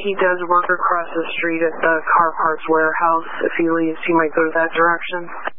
he does work across the street at the car parts warehouse. If he leaves, he might go to that direction.